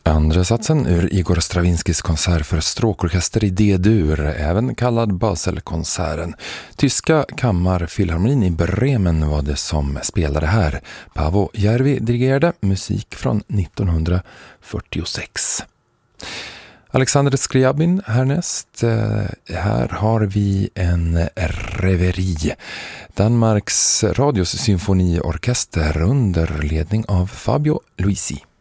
Andra satsen ur Igor Stravinskys konsert för stråkorkester i D-dur, även kallad Baselkonserten. Tyska kammarfilharmonin i Bremen var det som spelade här. Paavo Järvi dirigerade, musik från 1946. Alexander Scriabin härnäst. Här har vi en reveri. Danmarks radios symfoniorkester under ledning av Fabio Luisi.